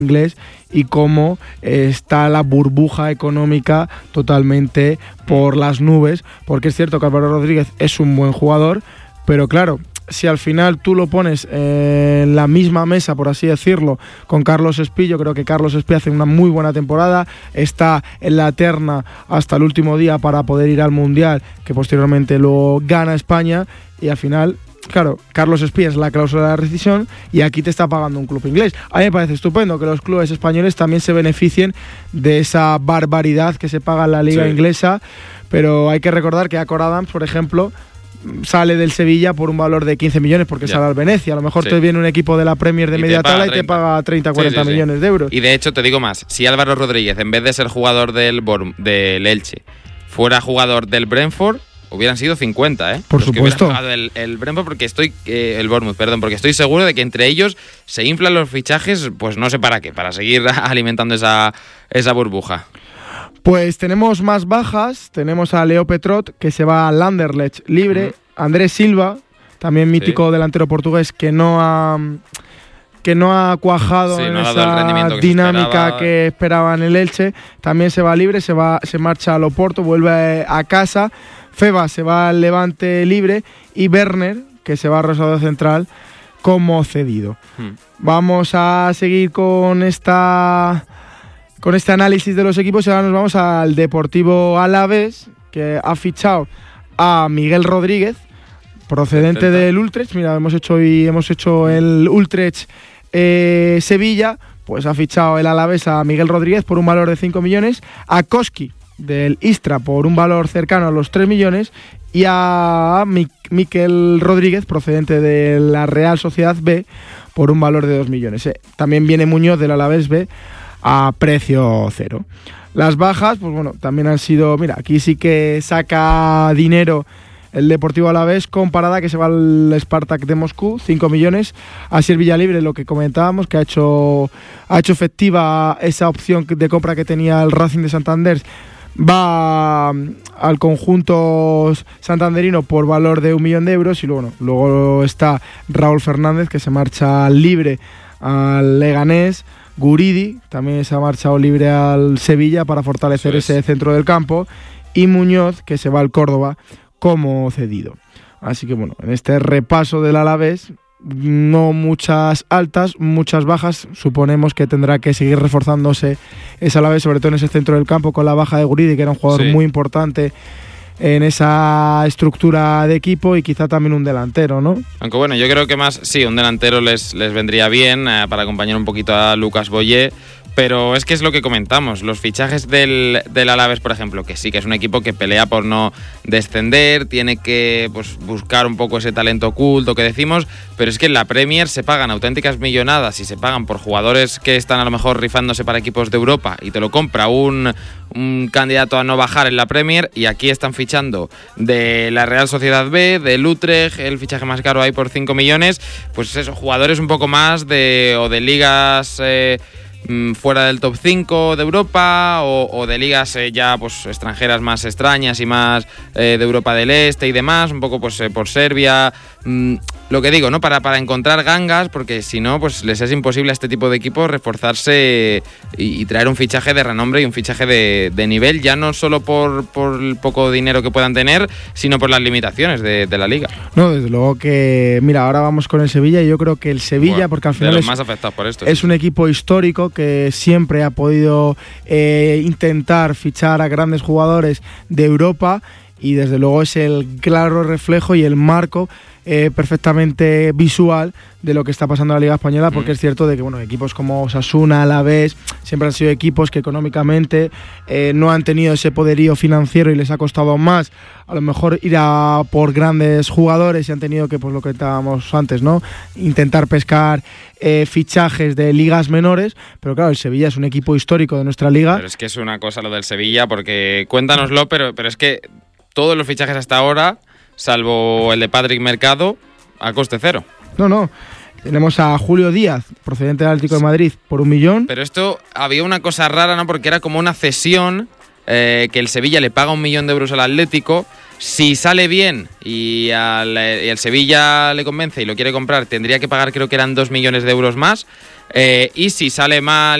inglés y cómo está la burbuja económica totalmente por las nubes, porque es cierto que Álvaro Rodríguez es un buen jugador, pero claro, si al final tú lo pones en la misma mesa, por así decirlo, con Carlos Espí, yo creo que Carlos Espí hace una muy buena temporada, está en la terna hasta el último día para poder ir al Mundial, que posteriormente lo gana España, y al final, claro, Carlos Espí es la cláusula de la rescisión y aquí te está pagando un club inglés. A mí me parece estupendo que los clubes españoles también se beneficien de esa barbaridad que se paga en la liga inglesa, pero hay que recordar que Acor Adams, por ejemplo, sale del Sevilla por un valor de 15 millones porque sale al Venecia. A lo mejor te viene un equipo de la Premier de media tabla y te paga 30-40 millones de euros. Y de hecho, te digo más, si Álvaro Rodríguez, en vez de ser jugador del Elche, fuera jugador del Brentford, hubieran sido 50, ¿eh? Por supuesto. Que hubieran jugado el Brentford el Bournemouth, porque estoy seguro de que entre ellos se inflan los fichajes, pues no sé para qué, para seguir alimentando esa burbuja. Pues tenemos más bajas, tenemos a Leo Petrot, que se va al Anderlecht libre, Andrés Silva, también mítico delantero portugués, que no ha cuajado en esa dinámica que esperaba en el Elche, también se va libre, se marcha al Oporto, vuelve a casa. Feba se va al Levante libre y Werner, que se va a Rosario Central como cedido. Vamos a seguir con este análisis de los equipos y ahora nos vamos al Deportivo Alavés, que ha fichado a Miguel Rodríguez, procedente del Utrecht. Mira, hemos hecho el Utrecht Sevilla, pues ha fichado el Alavés a Miguel Rodríguez por un valor de 5 millones, a Koski del Istra por un valor cercano a los 3 millones y a Miquel Rodríguez, procedente de la Real Sociedad B, por un valor de 2 millones. También viene Muñoz del Alavés B a precio cero. Las bajas, pues bueno, también han sido... Mira, aquí sí que saca dinero el Deportivo Alavés con Parada, que se va al Spartak de Moscú, 5 millones. Asier Villalibre, lo que comentábamos, que ha hecho efectiva esa opción de compra que tenía el Racing de Santander, va al conjunto santanderino por valor de 1 millón de euros. Y luego está Raúl Fernández, que se marcha libre al Leganés. Guridi también se ha marchado libre al Sevilla para fortalecer ese centro del campo. Y Muñoz, que se va al Córdoba como cedido. Así que bueno, en este repaso del Alavés, no muchas altas, muchas bajas. Suponemos que tendrá que seguir reforzándose ese Alavés, sobre todo en ese centro del campo, con la baja de Guridi, que era un jugador muy importante en esa estructura de equipo, y quizá también un delantero, ¿no? Aunque bueno, yo creo que más, un delantero les vendría bien para acompañar un poquito a Lucas Boyé. Pero es que es lo que comentamos, los fichajes del Alavés, por ejemplo, que sí que es un equipo que pelea por no descender, tiene que buscar un poco ese talento oculto que decimos, pero es que en la Premier se pagan auténticas millonadas y se pagan por jugadores que están a lo mejor rifándose para equipos de Europa y te lo compra un candidato a no bajar en la Premier, y aquí están fichando de la Real Sociedad B, del Utrecht, el fichaje más caro ahí por 5 millones, pues esos jugadores un poco más de ligas... fuera del top 5 de Europa o de ligas ya pues extranjeras más extrañas y más de Europa del Este y demás, un poco pues por Serbia, lo que digo, ¿no? Para encontrar gangas, porque si no pues les es imposible a este tipo de equipos reforzarse y traer un fichaje de renombre y un fichaje de nivel, ya no solo por el poco dinero que puedan tener, sino por las limitaciones de la liga. No, desde luego que, mira, ahora vamos con el Sevilla, y yo creo que el Sevilla, porque al final de los más afectados por esto, es un equipo histórico que siempre ha podido intentar fichar a grandes jugadores de Europa, y desde luego es el claro reflejo y el marco perfectamente visual de lo que está pasando en la Liga Española, porque es cierto de que bueno, equipos como Osasuna, Alavés, siempre han sido equipos que económicamente no han tenido ese poderío financiero y les ha costado más a lo mejor ir a por grandes jugadores, y han tenido que, pues lo que estábamos antes, ¿no? Intentar pescar fichajes de ligas menores, pero claro, el Sevilla es un equipo histórico de nuestra liga. Pero es que es una cosa lo del Sevilla, porque cuéntanoslo, pero es que todos los fichajes hasta ahora, salvo el de Patrick Mercado, a coste cero. No. Tenemos a Julio Díaz, procedente del Atlético de Madrid, por 1 millón. Pero esto había una cosa rara, ¿no? Porque era como una cesión, que el Sevilla le paga 1 millón de euros al Atlético. Si sale bien y el Sevilla le convence y lo quiere comprar, tendría que pagar, creo que eran 2 millones de euros más. Y si sale mal